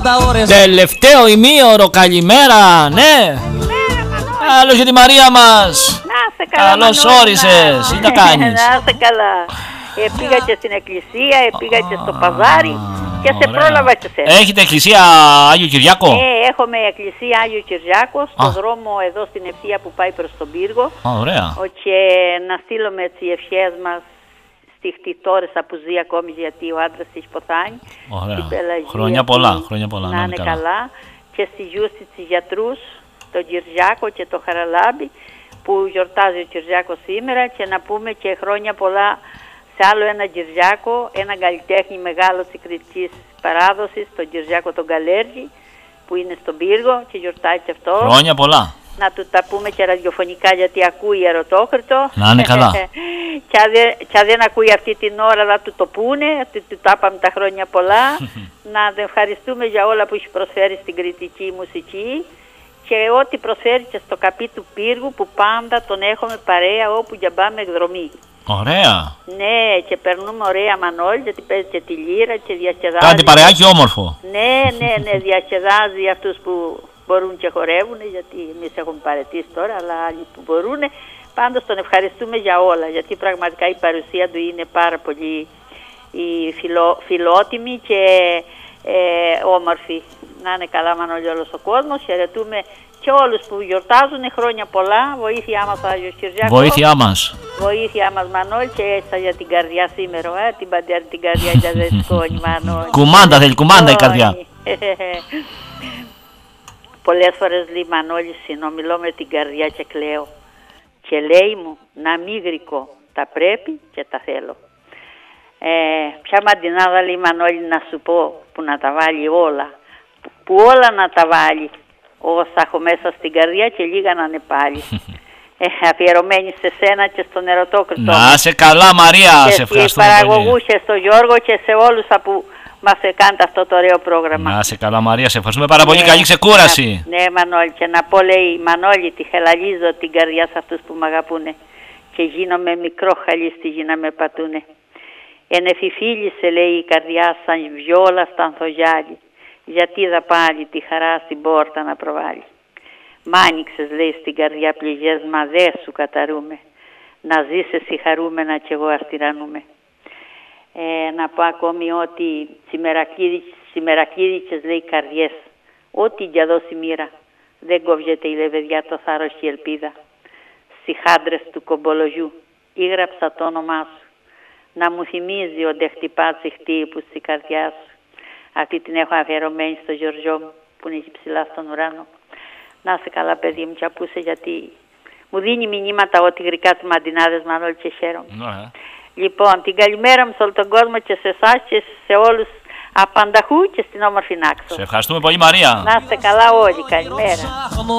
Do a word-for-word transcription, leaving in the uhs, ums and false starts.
Τελευταίο ημίωρο, καλημέρα, ναι. Καλώς για τη Μαρία μας. Να σε καλά. Καλώς όρισες. Τι τα κάνεις? Να σε καλά. Ε, πήγα και στην εκκλησία, ε, πήγα και στο παζάρι και σε πρόλαβα και σε. Έχετε εκκλησία Άγιο Κυριάκο? Ε, έχουμε εκκλησία Άγιο Κυριάκο στο δρόμο εδώ στην Ευθεία που πάει προς τον πύργο. Α, ωραία. Και να στείλουμε τις ευχές μας στη χτιτόρες που ζει ακόμη, γιατί ο άντρας της ποθάνει. Ωραία. Χρόνια πολλά, χρόνια πολλά. Να είναι καλά. καλά. Και στη Γιούστη της γιατρούς, τον Κυριάκο και το Χαραλάμπη που γιορτάζει ο Κυριάκος σήμερα, και να πούμε και χρόνια πολλά σε άλλο ένα Κυριάκο, ένα καλλιτέχνη μεγάλο της κριτικής παράδοσης, τον Κυριάκο τον Καλέργη, που είναι στον πύργο και γιορτάει και αυτό. Χρόνια πολλά. Να του τα πούμε και ραδιοφωνικά, γιατί ακούει ερωτόκριτο. Να είναι καλά. Και αν δεν, δεν ακούει αυτή την ώρα θα του το πούνε, ότι του τα είπαμε τα χρόνια πολλά. Να τον ευχαριστούμε για όλα που έχει προσφέρει στην κριτική μουσική και ό,τι προσφέρει και στο καπί του πύργου, που πάντα τον έχουμε παρέα όπου για πάμε εκδρομή. Ωραία. Ναι, και περνούμε ωραία, Μανώλη, γιατί παίζει και τη λύρα και διασκεδάζει. Κάντε παρεάκι όμορφο. Ναι, ναι, ναι, διασκεδάζει αυτούς που μπορούν και χορεύουν, γιατί εμείς έχουμε παραιτήσει τώρα, αλλά άλλοι που μπορούν. Πάντως τον ευχαριστούμε για όλα, γιατί πραγματικά η παρουσία του είναι πάρα πολύ η φιλό, φιλότιμη και ε, όμορφη. Να είναι καλά, Μανώλη, όλος ο κόσμος. Χαιρετούμε και όλους που γιορτάζουν, χρόνια πολλά. Βοήθειά μας, Άγιος Κυριάκος. Βοήθειά μας. Βοήθειά μας, Μανώλη, και έτσι για την καρδιά σήμερα. Ε, την παντιά την καρδιά για δεν σκόνη, Μανώλη. Κουμάντα θέλει, κουμάντα η καρδιά. Πολλές φορές, λέει, Μανώλη, συνομιλώ με την καρδιά και κλαίω. Και λέει μου να μην γρικώ, τα πρέπει και τα θέλω. Ε, ποια μαντινάδα, λέει, Μανώλη, να σου πω, που να τα βάλει όλα, που, που όλα να τα βάλει, όσα έχω μέσα στην καρδιά και λίγα να είναι πάλι. ε, αφιερωμένη σε σένα και στον ερωτόκριτο. Να σε καλά, Μαρία, και σε ευχαριστούμε πολύ. Και στους παραγωγούς και στον Γιώργο και σε όλους που μας κάνετε αυτό το ωραίο πρόγραμμα. Να σε καλά, Μαρία, σε ευχαριστούμε πάρα πολύ. Ναι, καλή ξεκούραση. Ναι, ναι, Μανώλη, και να πω, λέει, Μανώλη, τη χελαλίζω την καρδιά σε αυτούς που μ' αγαπούνε. Και γίνομαι μικρό χαλί στη γη να με πατούνε. Ενεφιφίλησε, λέει, η καρδιά σαν βιόλα στα ανθογιάλι. Γιατί θα πάλι τη χαρά στην πόρτα να προβάλλει. Μ' άνοιξες, λέει, στην καρδιά πληγές, μα δε σου καταρούμε. Να ζεις εσύ χαρούμενα κι εγώ αστυρανούμε. Ε, να πω ακόμη ότι σημερακλήδικες, λέει, καρδιές, ό,τι για δώσει μοίρα, δεν κόβγεται η λεβεδιά το θάρρος και η ελπίδα. Στις χάντρες του κομπολογιού έγραψα το όνομά σου, να μου θυμίζει ότι χτυπά τσιχτή που στη καρδιά σου. Αυτή την έχω αφιερωμένη στο Γιώργο μου που είναι εκεί ψηλά στον ουρανό. Να είσαι καλά, παιδί μου, και ακούσε, γιατί μου δίνει μηνύματα ότι γρικά του μαντινάδες, Μανώλη, και χαίρομαι. Ναι. Λοιπόν, την καλημέρα μου σε όλο τον κόσμο και σε εσάς και σε όλους απανταχού και στην όμορφη Νάξο. Σε ευχαριστούμε πολύ, Μαρία. Να είστε καλά όλοι, καλημέρα.